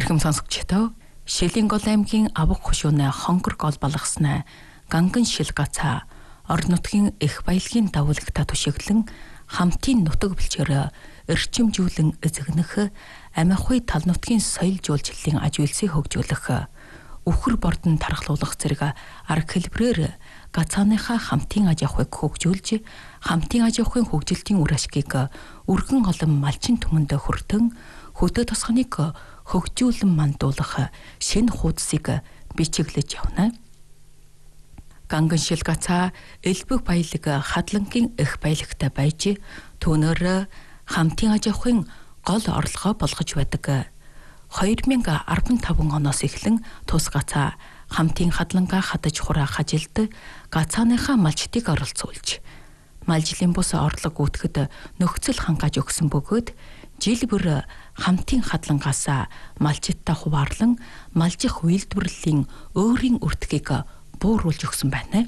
Эрхэм сонсогчдоо Шилэнгол аймгийн Авах хушууны хонгор гол балгаснаа ганган шил гацаа орон нутгийн их баялагын давуулагта түшиглэн хамтын нутаг бэлчээрээ эрчимжүүлэн эзэгнэх амиахуй тал нутгийн соёл жуулчлалын аж үйлсийг хөгжүүлэх өвхөр бордон тархлуулах зэрэг арга хэлбэрээр гацааныхаа хамтын аж ахуйг хөгжүүлж хамтын аж ахуйн хөгжилтийн үр ашгийг өргөн олон малчин түмэнд хүртэн хөдөө тосгоныг хөгжүүлэн мандуулах шинэ хуудсыг бичиглэж явна. Ганган шил гацаа элбэг баялаг хадлангийн их баялагтай байж түүнээр хамтын аж ахуйн гол орлогоо болгож байдаг. 2015 оноос эхлэн тус гацаа хамтын хадлангаа хадаж хураах ажилд гацааныхаа малчдыг оролцуулж малжлын бус орлого гүйтгэхэд нөхцөл хангааж өгсөн бөгөөд жил бүр хамтын хадлангаас малчидтай хуваарлан малжих үйлдвэрлэлийн өөрийн үртгийг бууруулж өгсөн байна.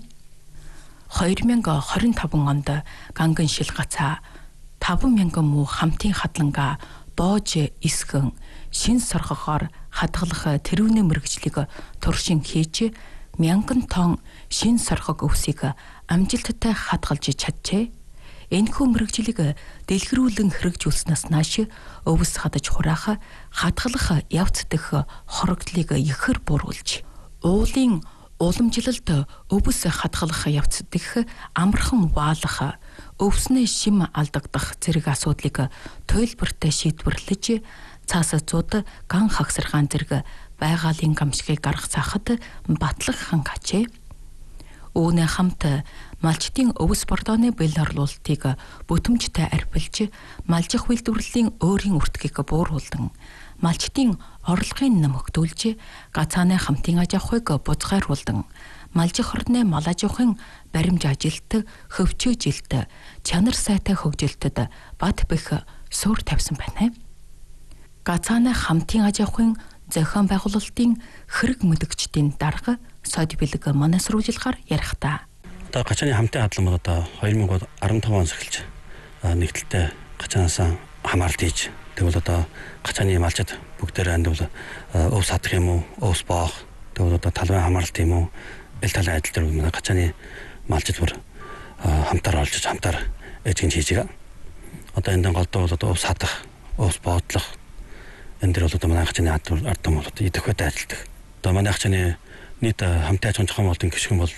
2025 онд ганган шил гацаа 5,000 муу хамтын хадлангаа боож эсгэн шин соргогоор хадгалах тэрүүнээ мэргэжлийг туршин хийж 1000 тонн шин соргог өвсийг амжилттай хадгалж чаджээ. Энэхүү мэргэжлийг дэлгэрүүлэн хэрэгжүүлснээс нааш өвс хадаж хураах, хадгалах явц дэх хорогдлыг ихээр бууруулж, уулын уламжлалд өвс хадгалах явц дэх амархан ваалах, өвснөө шим алдагдах зэрэг асуудлыг туйлбартай шийдвэрлэж, цаасацууд ган хагсаргаан зэрэг байгалийн гамшигыг гаргах цаахад батлах хангачээ. Үүнээ хамт малчдын өвс бордооны бэл орлуулалтыг бүтэмжтэй арбилж, малжих үйлдвэрлэлийн өөрийн үртгийг бууруулан, малчдын орлогын нэмэгдүүлж, гацааны хамтын аж ахуйг бузгайруулан, малжих орны мал аж ахуйн баримж ажилт, хөвчөөжилт, чанар сайтай хөгжилтөд бат бэх суурь тавьсан байна. Гацааны хамтын аж ахуйн зохион байгуулалтын хэрэг мэдгчдийн дарга сод бэлэг манасруулахаар ярих та. Одоо гацааны хамтын хадлан бол одоо 2015 оноос эхэлж нэгдэлтэй гацаанаас хамааралт хийж тэгвэл одоо гацааны малчид бүгдээр андвал өвс хадах юм уу, өвс боох, тэгвэл одоо талбай хамааралт юм уу, ил талын адил дээр гацааны малчид бүр хамтаар олж хамтаар эзэн хийж байгаа. Одоо энэ голдоо бол одоо өвс хадах, өвс боодлох энэ дэр бол одоо манай гацааны ард том бол идэх байд ажилтдаг. Одоо манай гацааны нийт хамтын аж ахуйн зохион байгуулалтын гишүүн бол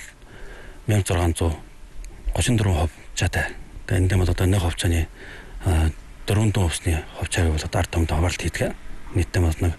1634% жаатай. Тэгээ энэ дэм бол одоо нэг хувьцааны 400 өвсний хувьцааг бол одоо ард томд хаваалт хийдэг. Нийтдээ бол нэг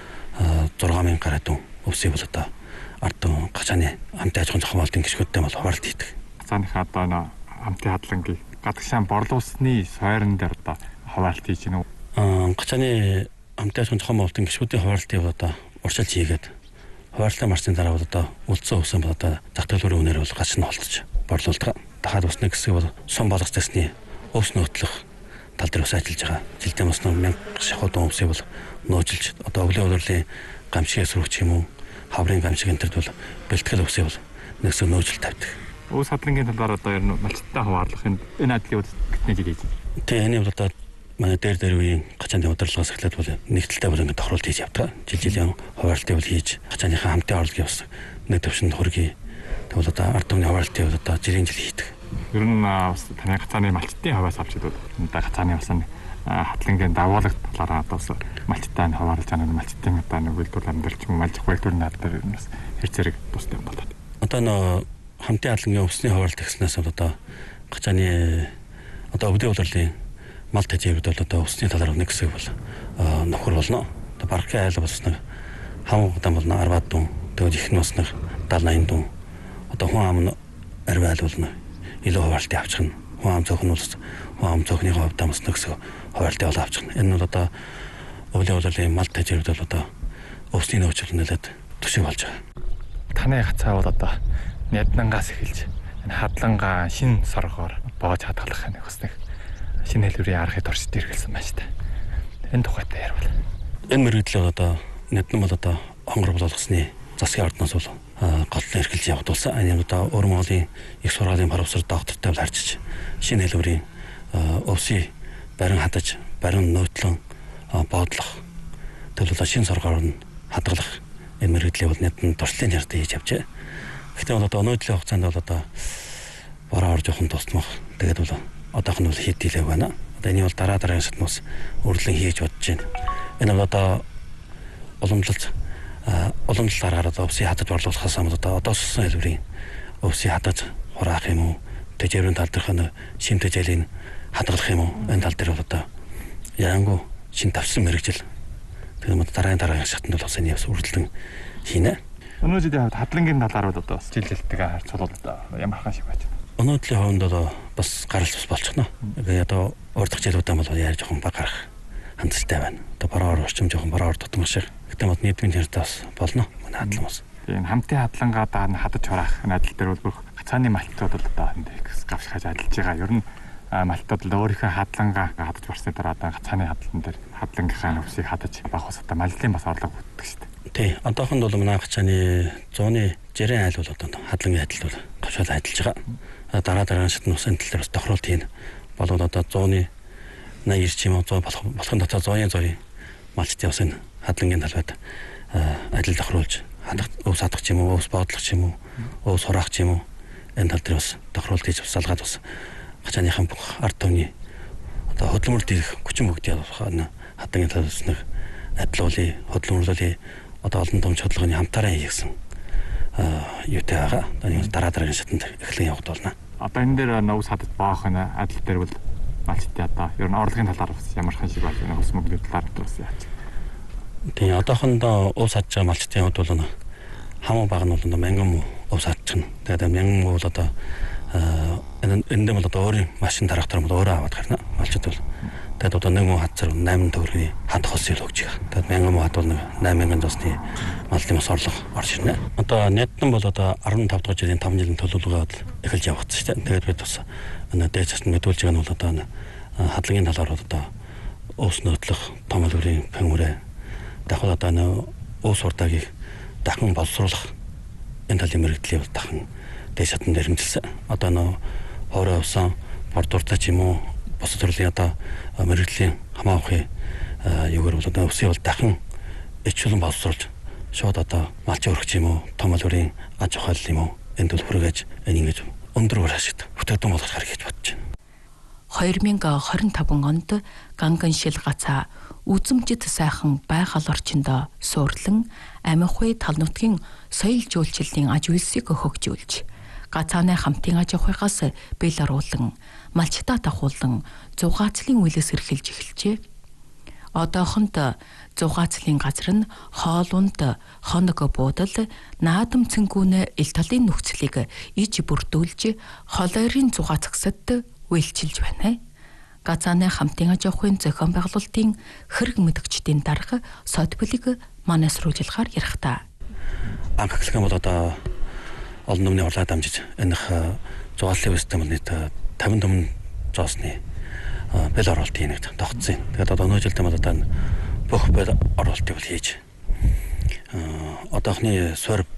6000 гаруй дун өвсийг бол одоо ард том гацааны хамтын аж ахуйн зохион байгуулалтын гишгүүдтэй бол хаваалт хийдэг. Гацааныхаа одоо хамтын хадлангийг гадагшаан борлуулсны сойрон дээр одоо хаваалт хийж гинэ. Гацааны хамтын аж ахуйн зохион байгуулалтын гишүүдийн хаваалтыг бол одоо урьдчилж хийгээд хавааллаа марсны дараа бол одоо үлдсэн өвсөн бол одоо зах төлбөрийн үнээр бол гач нь холдож борлуулдаг. Дахиад усны хэсэг бол сум болгох дэсний өвс нөөтлөх тал дээр бас ажиллаж байгаа. Жилдээ бас 1000 шахуу дун өвсийг бол нөөжилж одоо өглөө өдрлийн гамшигээс сүргч юм уу, хаврын гамшиг энэ төр бол бэлтгэл өвсийг бол нэгсээ нөөжил тавьдаг. Өвс хадлангийн талаар одоо ер нь малчтай хаваарлах энэ ажлын үдтний жил хийж байна. Тэгээ энэ бол одоо манай дээр үеийн гацааны удирдлагаас эхлээд бол нэгдэлтэй бол ингээд тохируулт хийж явдаг. Жилийн хуваарлтыг бол хийж гацааныхаа хамтын орлогын бас нэг төвшөнд хөргий. Тэгвэл одоо ард түмний хуваарлтыг бол одоо жирийн жил хийдэг. Ер нь таны гацааны малчтын хаваас авч идвэл одоо гацааны бас хатлангийн давуулагт талаараа одоо малчтай хаваарлаж байгаа малчтын одоо нэг үйлдвэр амьдарч юм малжих үйлдвэрийн наадаар ер нь бас хэр зэрэг тустай юм болоод. Одоо нөө хамтын хатлангийн өвсний хуваарлт гэснээс одоо гацааны одоо өвдөө удирлын мал тэжээвд бол одоо усны талаар нэг хэсэг бол нөхөр болно. Одоо бархын айл бас нэг хамгадан болно 10 дун. Тэгээд их нь бас нэг 70-80 дун. Одоо хүн ам арвай айл болно. Илүү хуваалтыг авчих нь. Хүн ам зөөхн бол хүн ам зөөхний хувьд бас нэг хэсэг хуваалтыг ол авчих нь. Энэ бол одоо өвлийн удирлын мал тэжээвд бол одоо усны нөөцөл нэлээд төшиг болж байгаа. Таны гацаа бол одоо няднангаас эхэлж энэ хадлангаа шин соргоор боож хадгалах нэг бас нэг шинэ хэлбэрийн аргыг орчд иргэлсэн байна шүү дээ. Энэ тухайтай ярил. Энэ мэргэдлээ одоо няднан бол одоо хонгор болгосны засгийн ордноос бол голлон эрхэлж явагдуулсан. Энэ одоо Өвөр Монголын их сургуулийн профессор доктортай харьцаж шинэ хэлбэрийн өвсийн барин хадаж, барин нөөтлөн боодлох төлөвлөлөө шин соргоор нь хадгалах энэ мэргэдлийг бол нийтэн туршлын ярд хийж явжээ. Гэхдээ бол одоо өнөөдрийн хугацаанд бол одоо бороо орж явах нь тусмах. Тэгээд бол одоох нь бол хэд дийлээ байна. Одоо энэ бол дараагийн шатнаас өрлөн хийж бодож байна. Энэ бол одоо уламжлалаар хараад өвсийг хадаж борлуулахаас өмнө одоо суссан хэлбэрийн өвсийг хадаж хураах юм уу? Тэжээврийн тал дээрх шин тэжээлийн хадгалах юм уу? Энэ тал дээр бол одоо яангу шин тавсан мэрэгжил. Тэгээд дараагийн шатнд бол бас энэ бас үргэлжлэн хийнэ. Өнөөдрийн хувьд хадлангийн талаар бол одоо бас жилэлтэйгээ харьцуулбал ямар хаан шиг байж байна. Өнөөдрийн хувьд бол бас гаралт бас болчихно. Тэгээд одоо урдах жилүүдэн бол яаж жоохон баг гарах хандлагатай байна. Одоо бороор орчим жоохон бороор тутмах шиг. Гэтэ мод нийтмийн хэрдээс болно. Манай хадлан бас. Тийм хамтын хадлагаа хадаж хураах найдал дээр бол бүх гацааны малтууд бол одоо индекс гавшихаж ажиллаж байгаа. Ер нь малтууд л өөрийнхөө хадлагаа хадаж барсны дараа одоо гацааны хадлан дээр хадлангийнхаа нөхсийг хадаж баг бас одоо маллын бас орлого бүтдэг шүү дээ. Тий, одоохонд бол манай гацааны 100-ны жирийн айл бол одоо хадлагын адил бол гавшаад ажиллаж байгаа. Дараагийн шатны усын тал дээр бас тохируулт хийн. Болоод одоо 100-ны 80 ч юм уу 100 болохын дотор 100-ийн малчтын бас энэ хадлагын талбайд ажил тохируулж өвс хадах ч юм уу, өвс боодлох ч юм уу, өвс хураах ч юм уу энэ тал дээр бас тохируулт хийж салгаад бас гачааныхан бүх ард түмний одоо хөдөлмөр дээрх хүчин бүгд явах хадлагын талаас нэг адилуулын хөдөлмөрлөлийн одоо олон томч хөдөлгөөний хамтаараа хийгсэн юутай байгаа. Одоо дараагийн шатанд эхлэн явахд болно. Одоо энэ дээр өвс хадаж баах нь адил дээр бол малчтын одоо ер нь орлогын талаар бас ямар хэн шиг болж байна. Өвс мөнгөний талаар бас яаж. Тэгээ одоохондоо өвс хадж байгаа малчтын хувьд бол хамаа баг нь бол мянган өвс хадчихна. Тэгээд мянган бол одоо энэ бол одоо өөрийн машин дараах дээр бол өөрөө аваад гарна. Малчд бол тэгээд одоо нэг муу хадцаар 8 төгрөгийн хадах хосыг өгч байгаа. Тэгээд мянган муу хад бол 8000 зосны маллын бас орлого орж ирнэ. Одоо нийтэн бол одоо 15 дахь жилийн 5 жилийн төлөвлөгөө эхэлж явагдсан шүү дээ. Тэгээд бид бас дээд цаст мэдүүлж байгаа нь бол одоо хадлагын талаар бол одоо өвс нөтлөх том үлгэрийн пэнгүрэ дахиад одоо өвс урдаагийг дахин боловсруулах энэ талын мэрэгдлийг дахин дээд шатнд дэрэмжилсэн. Одоо хоорой өвсөн бордуртаа ч юм уу бос төрлийн одоо мэрэгдлийн хамаа авахын юугаар бол одоо өвсийг бол дахин ичүүлэн боловсруулж шууд одоо малч өргөч юм уу том үлгэрийн аж ахуйл юм уу энэ төл хүргэж энэ ингэж өндөр ашигт бүтээгдэхүүн болгохоор гэж бодож байна. 2025 онд ганган шил гацаа үзэмжид сайхан байгаль орчинд суурлан амихуй тал нутгийн соёл жуулчлалын аж үйлсийг хөгжүүлж гацааны хамтын аж ахуйгаас бэл оруулан малчтаа дахуулан зугаацлын үйлээс эрхэлж эхэлжээ. Одоохонд зугаацлын газар нь хоолунд хоног буудал наадам цэнгүүнэ ил талын нөхцөлийг иж бүрдүүлж холойрын зугаацгсад үйлчилж байна. Гацааны хамтын аж ахуйн зохион байгуулалтын хэрэг мэдгчдийн дарга содбилийг манайсруулахаар ярих та. Анх эхлэх юм бол одоо олон өмнө урлаа дамжиж энэ зугааллын системд 54 зоосны бэл оруулалтын нэг тогтсон. Тэгээд одоо өнөө жилдээ бол одоо бүх бэл оруулалтыг бол хийж одоохны сорб